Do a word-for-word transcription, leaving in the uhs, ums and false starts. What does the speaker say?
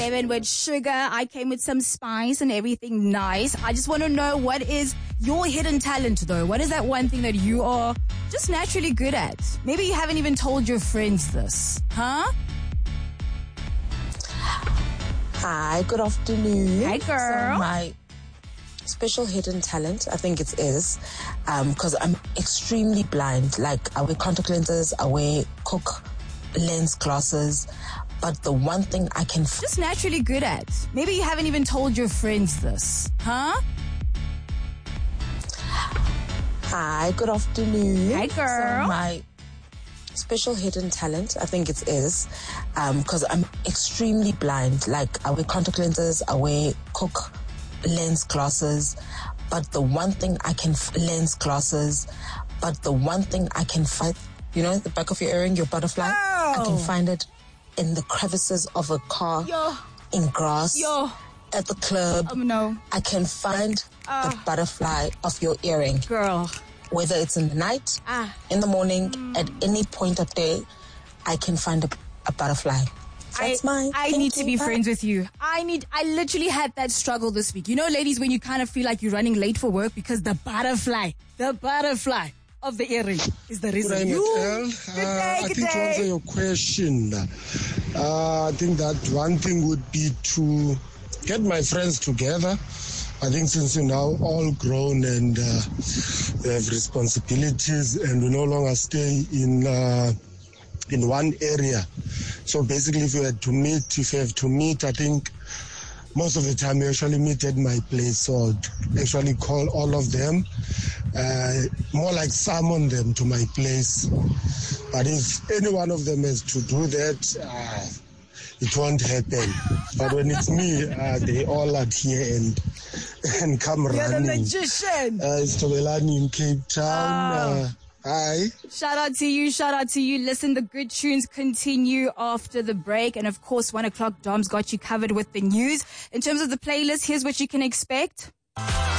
Lemon with sugar. I came with some spice and everything nice. I just want to know, what is your hidden talent though? What is that one thing that you are just naturally good at? Maybe you haven't even told your friends this. Huh? Hi, good afternoon. Hi, girl. So my special hidden talent, I think it is, because um, I'm extremely blind. Like, I wear contact lenses, I wear Cook lens glasses, but the one thing I can f- just naturally good at. Maybe you haven't even told your friends this. Huh? Hi, good afternoon. Hi, girl. So my special hidden talent, I think it is, because um, I'm extremely blind. Like, I wear contact lenses, I wear Cook lens glasses, but the one thing I can f- lens glasses, but the one thing I can find, you know, the back of your earring, your butterfly, oh. I can find it in the crevices of a car, Yo. in grass, Yo. at the club. Um, no. I can find uh. the butterfly of your earring, girl. Whether it's in the night, ah. in the morning, mm. at any point of day, I can find a, a butterfly. That's I, mine. I Thank need to you. be Bye. friends with you. I need, I literally had that struggle this week. You know, ladies, when you kind of feel like you're running late for work because the butterfly, the butterfly of the earring is the reason. Good day, you, Mikel. good day, uh, I good think day. to answer your question, uh, I think that one thing would be to get my friends together. I think since we're now all grown and uh, we have responsibilities and we no longer stay in uh, in one area. So basically, if you had to meet, if you have to meet, I think most of the time we actually meet at my place. So I'd actually call all of them, uh, more like summon them to my place. But if any one of them has to do that, uh, it won't happen. But when it's me, uh, they all adhere and and come You're running. the magician. Uh, it's Tobelani in Cape Town. Oh. Uh, hi. Shout out to you, shout out to you. Listen, the good tunes continue after the break. And of course, one o'clock, Dom's got you covered with the news. In terms of the playlist, here's what you can expect.